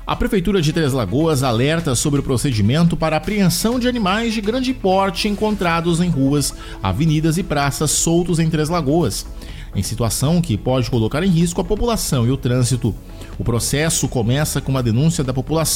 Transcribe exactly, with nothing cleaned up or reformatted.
A Prefeitura de Três Lagoas alerta sobre o procedimento para apreensão de animais de grande porte encontrados em ruas, avenidas e praças soltos em Três Lagoas, em situação que pode colocar em risco a população e o trânsito. O processo começa com uma denúncia da população